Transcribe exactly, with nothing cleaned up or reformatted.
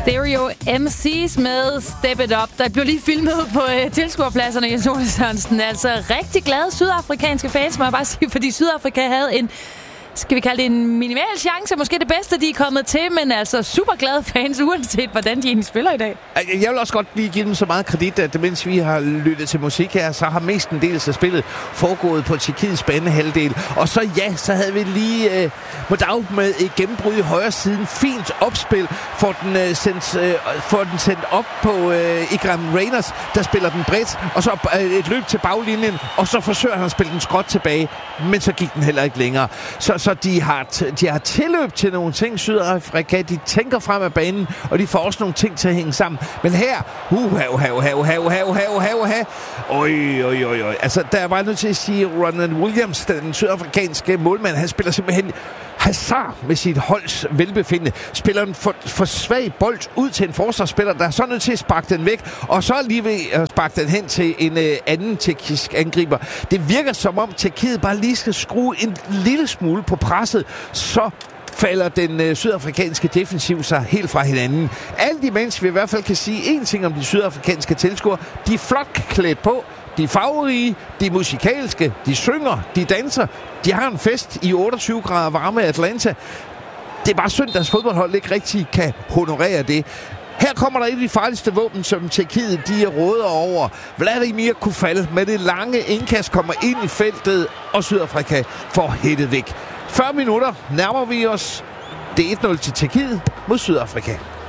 Stereo M C's med Step It Up. Der blev lige filmet på uh, tilskuerpladserne, Jens Ole Sørensen. Altså rigtig glade sydafrikanske fans, må jeg bare sige, fordi Sydafrika havde en, skal vi kalde det en minimal chance, måske det bedste, de er kommet til, men altså super glade fans, uanset hvordan de egentlig spiller i dag. Jeg vil også godt lige give dem så meget kredit, at mens vi har lyttet til musik her, så har mestendels af spillet foregået på Tjekkiets banehalvdel. Og så ja, så havde vi lige øh, Modau med et gennembrud i højre siden. Fint opspil, får den, øh, sendt, øh, får den sendt op på øh, Igram Reyners, der spiller den bredt, og så øh, et løb til baglinjen, og så forsøger han at spille den skråt tilbage, men så gik den heller ikke længere. Så Så de har, t- de har tilløb til nogle ting, Sydafrika. De tænker frem af banen, og de får også nogle ting til at hænge sammen. Men her, uha, uha, uha, uha, uha, uha, uha, uha. Oj, oj, oj, oj. Altså, der er bare nødt til at sige, Ronald Williams, den sydafrikanske målmand, han spiller simpelthen hasard med sit holds velbefindende. Spiller en for, for svag bold ud til en forsvarsspiller, der er så nødt til at sparke den væk, og så lige ved at sparke den hen til en øh, anden tjekkisk angriber. Det virker som om Tjekkiet bare lige skal skrue en lille smule på presset, så falder den øh, sydafrikanske defensiv sig helt fra hinanden. Alt imens vi i hvert fald kan sige én ting om de sydafrikanske tilskuere. De er flot klædt på, de er farverige, de er musikalske, de synger, de danser, de har en fest i otteogtyve grader varme i Atlanta. Det er bare synd, at deres fodboldhold ikke rigtig kan honorere det. Her kommer der et af de farligste våben, som Tjekkiet de råder over. Vladimir Koufal med det lange indkast kommer ind i feltet, og Sydafrika får hættet væk. fyrre minutter nærmer vi os. Det er et nul til Tjekkiet mod Sydafrika.